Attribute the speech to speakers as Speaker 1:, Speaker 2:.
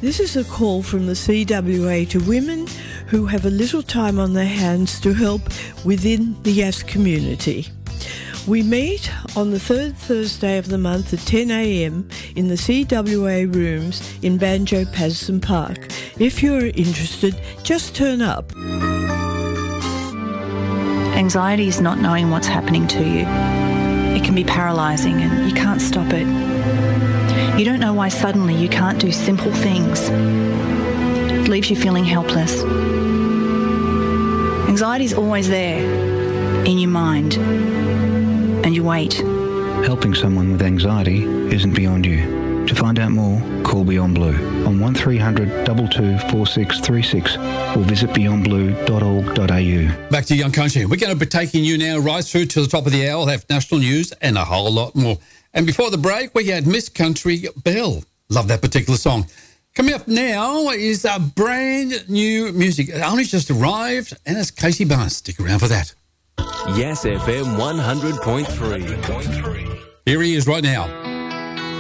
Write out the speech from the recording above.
Speaker 1: This is a call from the CWA to women who have a little time on their hands to help within the YAS community. We meet on the third Thursday of the month at 10 a.m. in the CWA rooms in Banjo Patterson Park. If you're interested, just turn up.
Speaker 2: Anxiety is not knowing what's happening to you. It can be paralysing and you can't stop it. You don't know why suddenly you can't do simple things. It leaves you feeling helpless. Anxiety is always there, in your mind, and you wait.
Speaker 3: Helping someone with anxiety isn't beyond you. To find out more, call Beyond Blue on 1300 22 4636 or visit beyondblue.org.au.
Speaker 4: Back to Young Country. We're going to be taking you now right through to the top of the hour. We'll have national news and a whole lot more. And before the break, we had Miss Country Belle. Love that particular song. Coming up now is a brand new music. It only just arrived, and it's Casey Barnes. Stick around for that.
Speaker 5: Yes FM 100.3.
Speaker 4: Here he is right now.